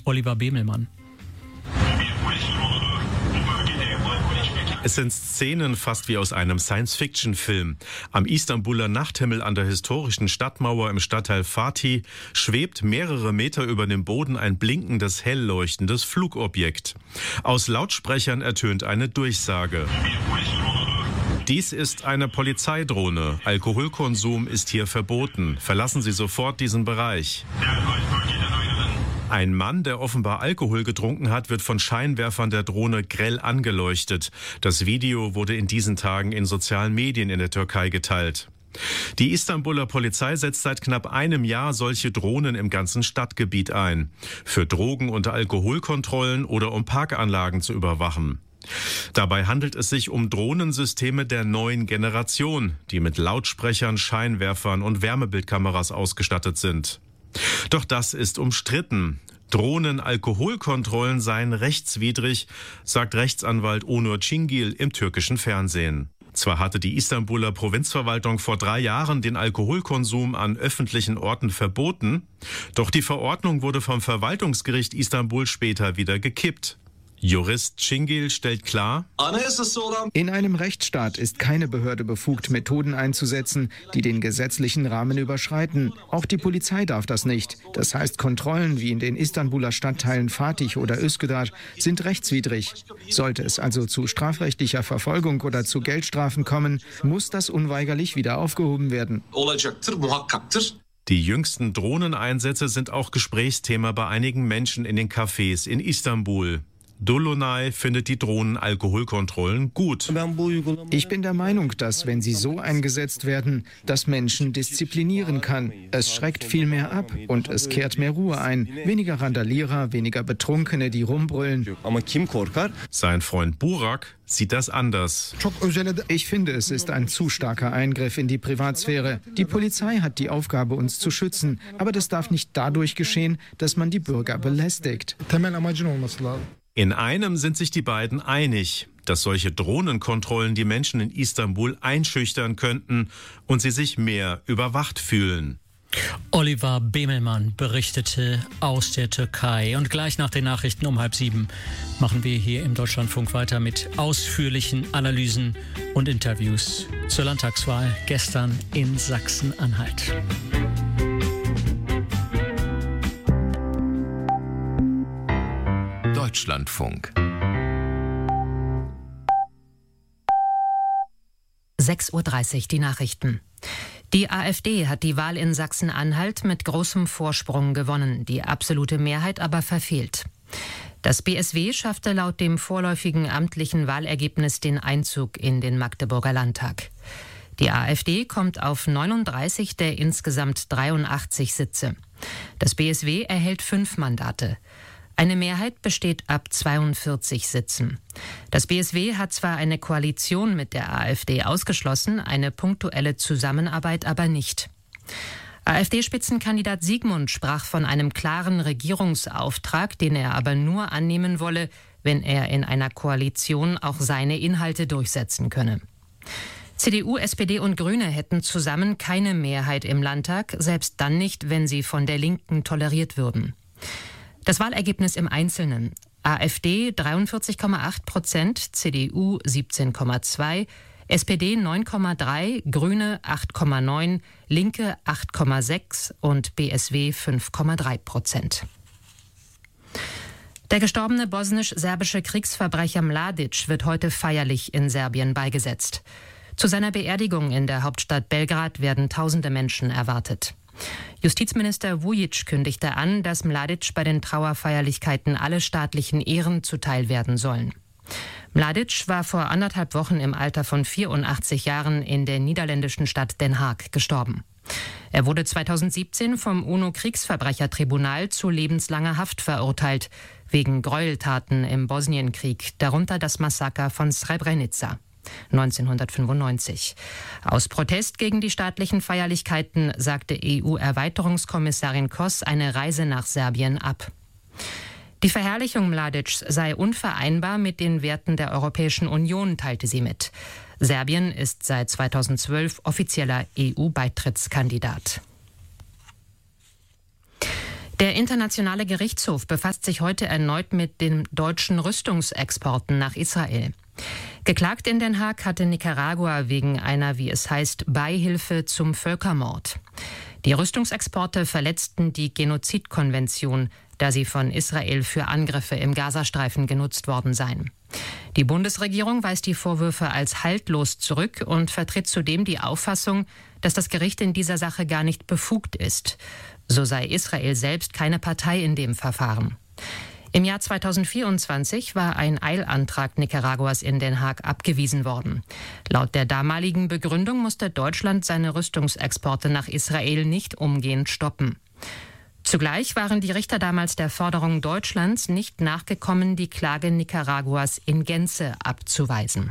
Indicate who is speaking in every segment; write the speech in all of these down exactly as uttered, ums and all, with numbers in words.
Speaker 1: Oliver Bemelmann.
Speaker 2: Es sind Szenen fast wie aus einem Science-Fiction-Film. Am Istanbuler Nachthimmel an der historischen Stadtmauer im Stadtteil Fatih schwebt mehrere Meter über dem Boden ein blinkendes, hell leuchtendes Flugobjekt. Aus Lautsprechern ertönt eine Durchsage. Dies ist eine Polizeidrohne. Alkoholkonsum ist hier verboten. Verlassen Sie sofort diesen Bereich. Ein Mann, der offenbar Alkohol getrunken hat, wird von Scheinwerfern der Drohne grell angeleuchtet. Das Video wurde in diesen Tagen in sozialen Medien in der Türkei geteilt. Die Istanbuler Polizei setzt seit knapp einem Jahr solche Drohnen im ganzen Stadtgebiet ein. Für Drogen- und Alkoholkontrollen oder um Parkanlagen zu überwachen. Dabei handelt es sich um Drohnensysteme der neuen Generation, die mit Lautsprechern, Scheinwerfern und Wärmebildkameras ausgestattet sind. Doch das ist umstritten. Drohnen-Alkoholkontrollen seien rechtswidrig, sagt Rechtsanwalt Onur Cingil im türkischen Fernsehen. Zwar hatte die Istanbuler Provinzverwaltung vor drei Jahren den Alkoholkonsum an öffentlichen Orten verboten, doch die Verordnung wurde vom Verwaltungsgericht Istanbul später wieder gekippt. Jurist Cingil stellt klar:
Speaker 3: In einem Rechtsstaat ist keine Behörde befugt, Methoden einzusetzen, die den gesetzlichen Rahmen überschreiten. Auch die Polizei darf das nicht. Das heißt, Kontrollen wie in den Istanbuler Stadtteilen Fatih oder Üsküdar sind rechtswidrig. Sollte es also zu strafrechtlicher Verfolgung oder zu Geldstrafen kommen, muss das unweigerlich wieder aufgehoben werden.
Speaker 2: Die jüngsten Drohneneinsätze sind auch Gesprächsthema bei einigen Menschen in den Cafés in Istanbul. Dolunay findet die Drohnen-Alkoholkontrollen gut.
Speaker 3: Ich bin der Meinung, dass, wenn sie so eingesetzt werden, das Menschen disziplinieren kann. Es schreckt viel mehr ab und es kehrt mehr Ruhe ein. Weniger Randalierer, weniger Betrunkene, die rumbrüllen.
Speaker 2: Sein Freund Burak sieht das anders.
Speaker 3: Ich finde, es ist ein zu starker Eingriff in die Privatsphäre. Die Polizei hat die Aufgabe, uns zu schützen. Aber das darf nicht dadurch geschehen, dass man die Bürger belästigt.
Speaker 2: In einem sind sich die beiden einig, dass solche Drohnenkontrollen die Menschen in Istanbul einschüchtern könnten und sie sich mehr überwacht fühlen.
Speaker 1: Oliver Bemelmann berichtete aus der Türkei. Und gleich nach den Nachrichten um halb sieben machen wir hier im Deutschlandfunk weiter mit ausführlichen Analysen und Interviews zur Landtagswahl gestern in Sachsen-Anhalt.
Speaker 4: Deutschlandfunk.
Speaker 5: sechs Uhr dreißig, die Nachrichten. Die AfD hat die Wahl in Sachsen-Anhalt mit großem Vorsprung gewonnen, die absolute Mehrheit aber verfehlt. Das B S W schaffte laut dem vorläufigen amtlichen Wahlergebnis den Einzug in den Magdeburger Landtag. Die AfD kommt auf neununddreißig der insgesamt dreiundachtzig Sitze. Das B S W erhält fünf Mandate. Eine Mehrheit besteht ab zweiundvierzig Sitzen. Das B S W hat zwar eine Koalition mit der AfD ausgeschlossen, eine punktuelle Zusammenarbeit aber nicht. AfD-Spitzenkandidat Siegmund sprach von einem klaren Regierungsauftrag, den er aber nur annehmen wolle, wenn er in einer Koalition auch seine Inhalte durchsetzen könne. C D U, S P D und Grüne hätten zusammen keine Mehrheit im Landtag, selbst dann nicht, wenn sie von der Linken toleriert würden. Das Wahlergebnis im Einzelnen: AfD dreiundvierzig Komma acht Prozent, C D U siebzehn Komma zwei, S P D neun Komma drei, Grüne acht Komma neun, Linke acht Komma sechs und B S W fünf Komma drei Prozent. Der gestorbene bosnisch-serbische Kriegsverbrecher Mladic wird heute feierlich in Serbien beigesetzt. Zu seiner Beerdigung in der Hauptstadt Belgrad werden tausende Menschen erwartet. Justizminister Vujic kündigte an, dass Mladic bei den Trauerfeierlichkeiten alle staatlichen Ehren zuteil werden sollen. Mladic war vor anderthalb Wochen im Alter von vierundachtzig Jahren in der niederländischen Stadt Den Haag gestorben. Er wurde zweitausendsiebzehn vom UNO-Kriegsverbrechertribunal zu lebenslanger Haft verurteilt, wegen Gräueltaten im Bosnienkrieg, darunter das Massaker von Srebrenica neunzehnhundertfünfundneunzig. Aus Protest gegen die staatlichen Feierlichkeiten sagte E U-Erweiterungskommissarin Koss eine Reise nach Serbien ab. Die Verherrlichung Mladics sei unvereinbar mit den Werten der Europäischen Union, teilte sie mit. Serbien ist seit zweitausendzwölf offizieller E U-Beitrittskandidat. Der Internationale Gerichtshof befasst sich heute erneut mit den deutschen Rüstungsexporten nach Israel. Geklagt in Den Haag hatte Nicaragua wegen einer, wie es heißt, Beihilfe zum Völkermord. Die Rüstungsexporte verletzten die Genozidkonvention, da sie von Israel für Angriffe im Gazastreifen genutzt worden seien. Die Bundesregierung weist die Vorwürfe als haltlos zurück und vertritt zudem die Auffassung, dass das Gericht in dieser Sache gar nicht befugt ist. So sei Israel selbst keine Partei in dem Verfahren. Im Jahr zweitausendvierundzwanzig war ein Eilantrag Nicaraguas in Den Haag abgewiesen worden. Laut der damaligen Begründung musste Deutschland seine Rüstungsexporte nach Israel nicht umgehend stoppen. Zugleich waren die Richter damals der Forderung Deutschlands nicht nachgekommen, die Klage Nicaraguas in Gänze abzuweisen.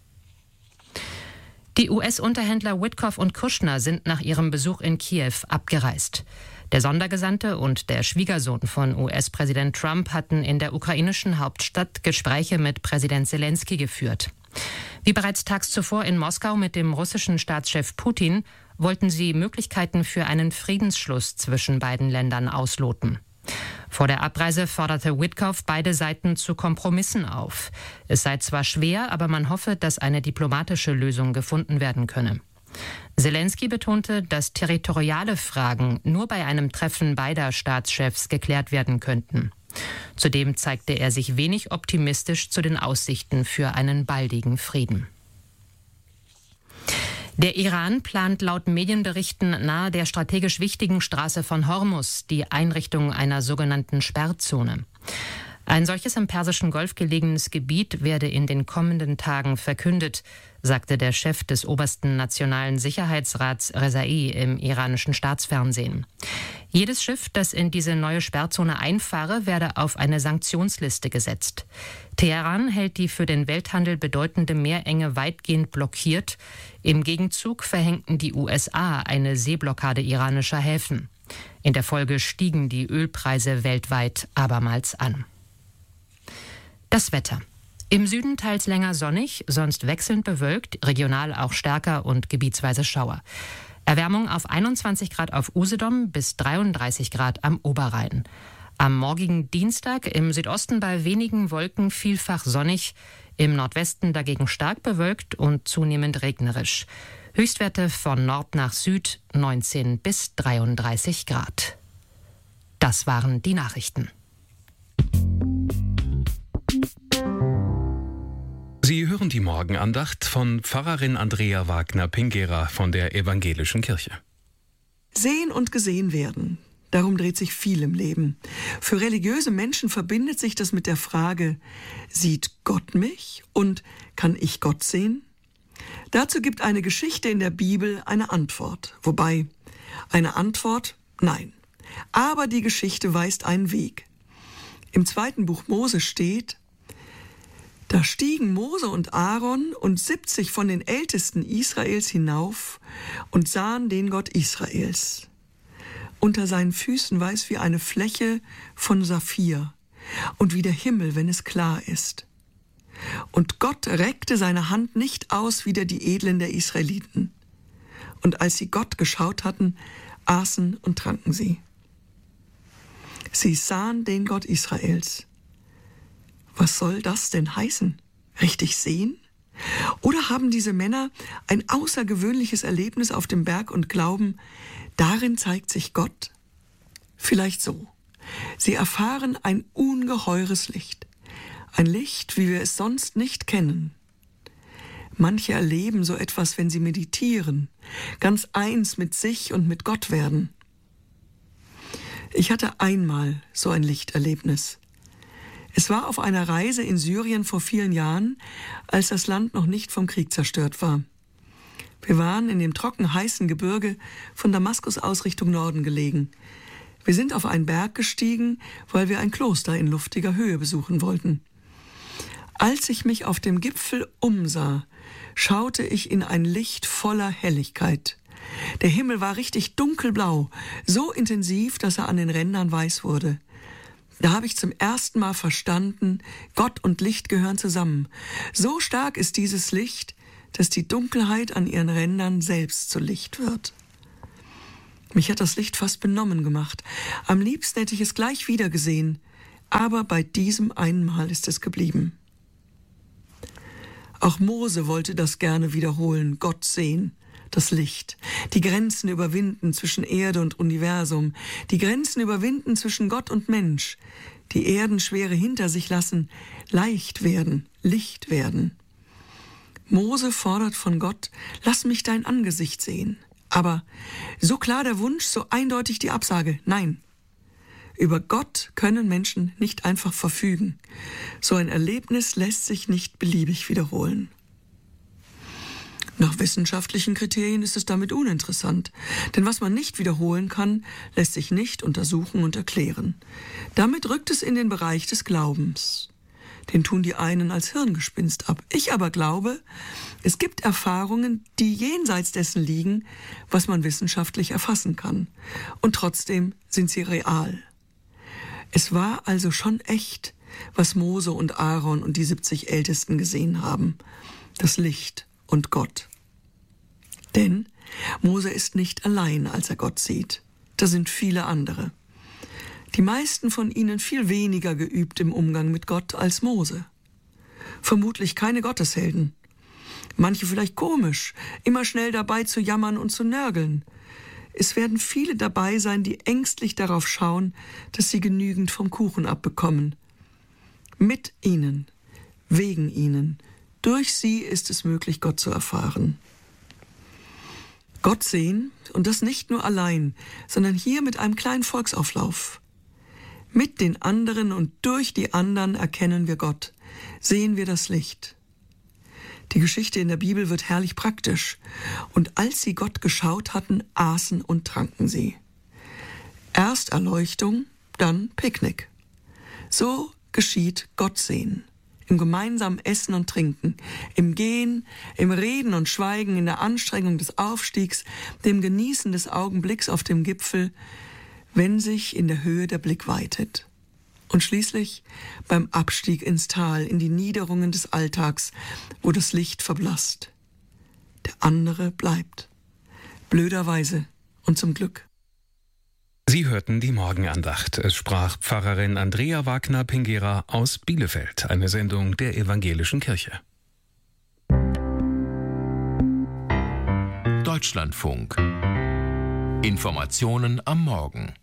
Speaker 5: Die U S-Unterhändler Witkoff und Kushner sind nach ihrem Besuch in Kiew abgereist. Der Sondergesandte und der Schwiegersohn von U S-Präsident Trump hatten in der ukrainischen Hauptstadt Gespräche mit Präsident Zelensky geführt. Wie bereits tags zuvor in Moskau mit dem russischen Staatschef Putin wollten sie Möglichkeiten für einen Friedensschluss zwischen beiden Ländern ausloten. Vor der Abreise forderte Witkoff beide Seiten zu Kompromissen auf. Es sei zwar schwer, aber man hoffe, dass eine diplomatische Lösung gefunden werden könne. Zelensky betonte, dass territoriale Fragen nur bei einem Treffen beider Staatschefs geklärt werden könnten. Zudem zeigte er sich wenig optimistisch zu den Aussichten für einen baldigen Frieden. Der Iran plant laut Medienberichten nahe der strategisch wichtigen Straße von Hormuz die Einrichtung einer sogenannten Sperrzone. Ein solches im Persischen Golf gelegenes Gebiet werde in den kommenden Tagen verkündet, sagte der Chef des obersten nationalen Sicherheitsrats Rezai im iranischen Staatsfernsehen. Jedes Schiff, das in diese neue Sperrzone einfahre, werde auf eine Sanktionsliste gesetzt. Teheran hält die für den Welthandel bedeutende Meerenge weitgehend blockiert. Im Gegenzug verhängten die U S A eine Seeblockade iranischer Häfen. In der Folge stiegen die Ölpreise weltweit abermals an. Das Wetter. Im Süden teils länger sonnig, sonst wechselnd bewölkt, regional auch stärker und gebietsweise Schauer. Erwärmung auf einundzwanzig Grad auf Usedom bis dreiunddreißig Grad am Oberrhein. Am morgigen Dienstag im Südosten bei wenigen Wolken vielfach sonnig, im Nordwesten dagegen stark bewölkt und zunehmend regnerisch. Höchstwerte von Nord nach Süd neunzehn bis dreiunddreißig Grad. Das waren die Nachrichten.
Speaker 4: Sie hören die Morgenandacht von Pfarrerin Andrea Wagner-Pingera von der Evangelischen Kirche.
Speaker 6: Sehen und gesehen werden. Darum dreht sich viel im Leben. Für religiöse Menschen verbindet sich das mit der Frage, sieht Gott mich und kann ich Gott sehen? Dazu gibt eine Geschichte in der Bibel eine Antwort. Wobei, eine Antwort? Nein. Aber die Geschichte weist einen Weg. Im zweiten Buch Mose steht: Da stiegen Mose und Aaron und siebzig von den Ältesten Israels hinauf und sahen den Gott Israels. Unter seinen Füßen war es wie eine Fläche von Saphir und wie der Himmel, wenn es klar ist. Und Gott reckte seine Hand nicht aus wider die Edlen der Israeliten. Und als sie Gott geschaut hatten, aßen und tranken sie. Sie sahen den Gott Israels. Was soll das denn heißen? Richtig sehen? Oder haben diese Männer ein außergewöhnliches Erlebnis auf dem Berg und glauben, darin zeigt sich Gott? Vielleicht so. Sie erfahren ein ungeheures Licht. Ein Licht, wie wir es sonst nicht kennen. Manche erleben so etwas, wenn sie meditieren, ganz eins mit sich und mit Gott werden. Ich hatte einmal so ein Lichterlebnis. Es war auf einer Reise in Syrien vor vielen Jahren, als das Land noch nicht vom Krieg zerstört war. Wir waren in dem trocken heißen Gebirge von Damaskus aus Richtung Norden gelegen. Wir sind auf einen Berg gestiegen, weil wir ein Kloster in luftiger Höhe besuchen wollten. Als ich mich auf dem Gipfel umsah, schaute ich in ein Licht voller Helligkeit. Der Himmel war richtig dunkelblau, so intensiv, dass er an den Rändern weiß wurde. Da habe ich zum ersten Mal verstanden, Gott und Licht gehören zusammen. So stark ist dieses Licht, dass die Dunkelheit an ihren Rändern selbst zu Licht wird. Mich hat das Licht fast benommen gemacht. Am liebsten hätte ich es gleich wieder gesehen, aber bei diesem einen Mal ist es geblieben. Auch Mose wollte das gerne wiederholen, Gott sehen, das Licht, die Grenzen überwinden zwischen Erde und Universum, die Grenzen überwinden zwischen Gott und Mensch, die Erdenschwere hinter sich lassen, leicht werden, Licht werden. Mose fordert von Gott, lass mich dein Angesicht sehen. Aber so klar der Wunsch, so eindeutig die Absage, nein. Über Gott können Menschen nicht einfach verfügen. So ein Erlebnis lässt sich nicht beliebig wiederholen. Nach wissenschaftlichen Kriterien ist es damit uninteressant, denn was man nicht wiederholen kann, lässt sich nicht untersuchen und erklären. Damit rückt es in den Bereich des Glaubens. Den tun die einen als Hirngespinst ab. Ich aber glaube, es gibt Erfahrungen, die jenseits dessen liegen, was man wissenschaftlich erfassen kann. Und trotzdem sind sie real. Es war also schon echt, was Mose und Aaron und die siebzig Ältesten gesehen haben. Das Licht und Gott. Denn Mose ist nicht allein, als er Gott sieht. Da sind viele andere. Die meisten von ihnen viel weniger geübt im Umgang mit Gott als Mose. Vermutlich keine Gotteshelden. Manche vielleicht komisch, immer schnell dabei zu jammern und zu nörgeln. Es werden viele dabei sein, die ängstlich darauf schauen, dass sie genügend vom Kuchen abbekommen. Mit ihnen, wegen ihnen, durch sie ist es möglich, Gott zu erfahren. Gott sehen, und das nicht nur allein, sondern hier mit einem kleinen Volksauflauf. Mit den anderen und durch die anderen erkennen wir Gott, sehen wir das Licht. Die Geschichte in der Bibel wird herrlich praktisch. Und als sie Gott geschaut hatten, aßen und tranken sie. Erst Erleuchtung, dann Picknick. So geschieht Gott sehen. Im gemeinsamen Essen und Trinken, im Gehen, im Reden und Schweigen, in der Anstrengung des Aufstiegs, dem Genießen des Augenblicks auf dem Gipfel, wenn sich in der Höhe der Blick weitet. Und schließlich beim Abstieg ins Tal, in die Niederungen des Alltags, wo das Licht verblasst. Der andere bleibt. Blöderweise und zum Glück.
Speaker 4: Sie hörten die Morgenandacht. Es sprach Pfarrerin Andrea Wagner-Pingera aus Bielefeld, eine Sendung der Evangelischen Kirche.
Speaker 7: Deutschlandfunk. Informationen am Morgen.